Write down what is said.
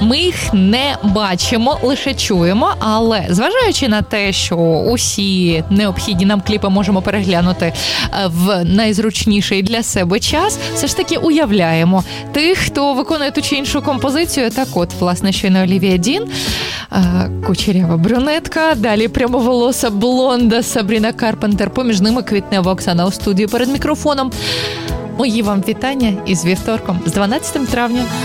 Ми їх не бачимо, лише чуємо, але зважаючи на те, що усі необхідні нам кліпи можемо переглянути в найзручніший для себе час, все ж таки уявляємо тих, хто виконує ту чи іншу композицію. Так от, власне, щойно Олівія Дін, кучерява брюнетка, далі прямоволоса блонда Сабріна Карпентер, поміж ними квітнева Оксана у студії перед мікрофоном. Мої вам вітання із вівторком, з 12 травня.